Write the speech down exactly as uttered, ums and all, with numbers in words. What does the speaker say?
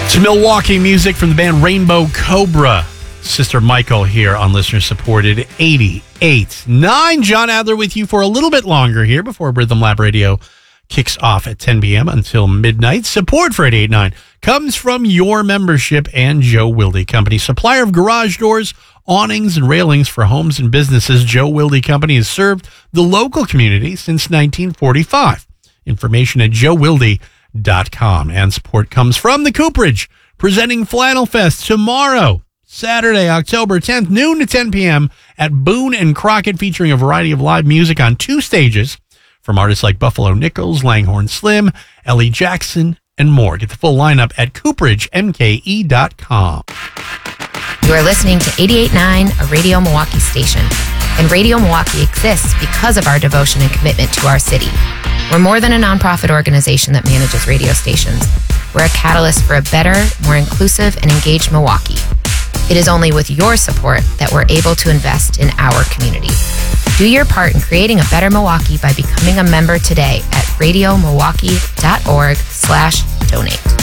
It's Milwaukee music from the band Rainbow Cobra. Sister Michael here on listener-supported eighty-eight point nine. John Adler with you for a little bit longer here before Rhythm Lab Radio kicks off at ten p.m. until midnight. Support for eighty-eight point nine comes from your membership and Joe Wilde Company, supplier of garage doors, awnings, and railings for homes and businesses. Joe Wilde Company has served the local community since nineteen forty-five. Information at joe wilde dot com. And support comes from the Cooperage, presenting Flannel Fest tomorrow, Saturday, October tenth, noon to ten p.m. at Boone and Crockett, featuring a variety of live music on two stages from artists like Buffalo Nichols, Langhorne Slim, Ellie Jackson, and more. Get the full lineup at cooperage m k e dot com. You are listening to eighty-eight point nine, a Radio Milwaukee station. And Radio Milwaukee exists because of our devotion and commitment to our city. We're more than a nonprofit organization that manages radio stations. We're a catalyst for a better, more inclusive, and engaged Milwaukee. It is only with your support that we're able to invest in our community. Do your part in creating a better Milwaukee by becoming a member today at radio milwaukee dot org slash donate.